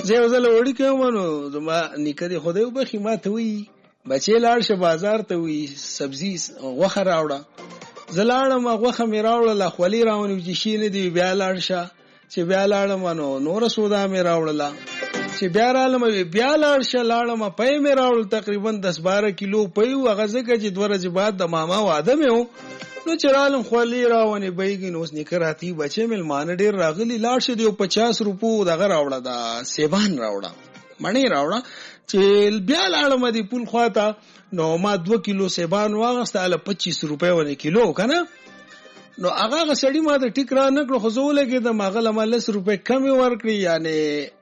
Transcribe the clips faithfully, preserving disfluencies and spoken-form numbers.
زه یو ځل وړي کوم نو زما نیکه دې خدای وبخي ما ته وی بچی لاړ شه بازار ته وی سبزی غوخه راوړه زلاړم غوخه می راوړله خولي راونی چې شي نه دی بیا لاړ شه چې بیا لاړم نو نور سودا می راوړله چې بیا رالم بیا لاړ شه لاړم پې می راوړل تقریبا دس بارہ کیلو پې هغه ځکه چې دوه ورځې بعد د ماما واده مې و نو چرالم خولي راونی بیګین اوس نکراتی بچې مل مان ډیر راغلی لاړ شه دی پچاس روپو دغه راوړه دا سیبان راوړه مڼې راوړه چې بیا لاړم دی پول خواته نو ما دو کیلو سیبان واغسته ال پچیس روپے ونه کیلو کنه نو هغه سړی ما ته ټیک را نکړو خو زه ولګې د ماغله ما لس روپے کم ورکړي یعنی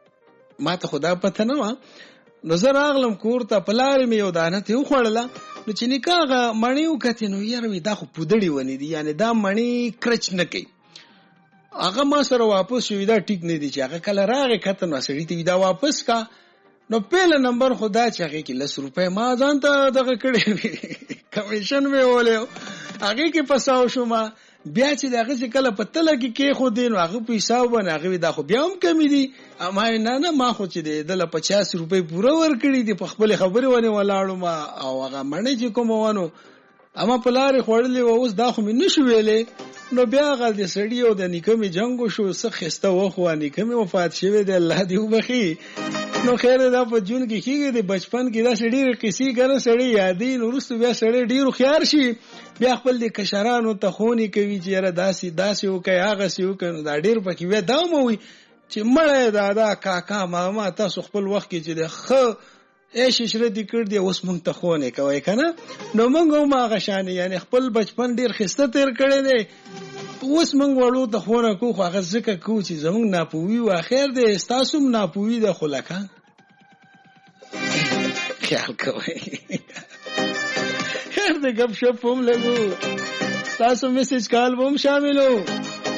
ما ته خدا پته نه و نو زه راغلم کور ته پلار مې یو دانه ته وخوړله نو چې نکاغه مڼې وکتې نو یاره وی دا خو پودړی ونی دي یعنی دا مڼې کرچ نه کوي هغه ما سره واپس شوې دا ټیک نه دي چې هغه کله راغی کته نو سړی ته دا واپس کا نو پهله نمبر خدا چې هغه کې لس روپے ما ځان ته دغه کړې کمیشن مې ولې هغه کې پساو شو ما بیا چې دغه چې کله پتل کې کې خو دین هغه په حساب باندې هغه دا خو بیا هم کمی دي اما نه نه ما خو چې د پچاس روپے پوره ور کړی دي په خپل خبره ونه ولاړو ما او هغه مڼې چې کوم وانه اما په لارې خوړلې و اوس دا خو مې نشو ویلې نو بیا غل دې سړی او د نیکمې جنگو شو څه خسته وخو نیکمې وفات شوه دی الله دې وبخي نو خیر دا په جون کې کېږي د بچپن کې دا سړی قصې ګره سړی یادې نو ورستو بیا سړی ډیرو خيار شي بیا خپل د کشرانو ته خونی کوي چې را داسي داسي وکي هغه سی وکي دا ډیر پکې وې دا موي چې مړه دادا کاکا ماما تاسو خپل وخت کې چې د خ ايش شردي کړ دی اوس مونږ ته خونه کوي کنه نو مونږ ما غشانه یعنی خپل بچپن ډیر خسته تیر کړی دی اوس مونږ وړو ته خونه کو خو هغه ځکه کو چې زمونږ ناپوهي او اخر دې تاسو هم ناپوهي د خلکان خیال کوي خیر دې غب شپ هم لګو تاسو میسج کال هم شاملو